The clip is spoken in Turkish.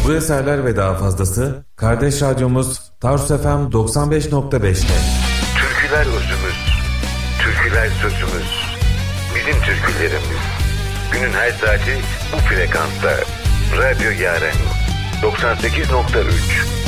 Bu eserler ve daha fazlası kardeş radyomuz Tarsus FM 95.5'te. Türküler özümüz, türküler sözümüz, bizim türkülerimiz. Günün her saati bu frekansta. Radyo Yaren 98.3.